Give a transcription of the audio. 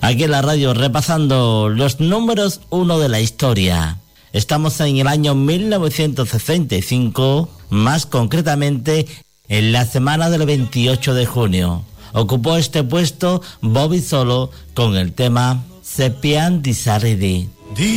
aquí en la radio repasando los números 1 de la historia. Estamos en el año 1965, más concretamente en la semana del 28 de junio. Ocupó este puesto Bobby Solo con el tema Sepian di Saridi.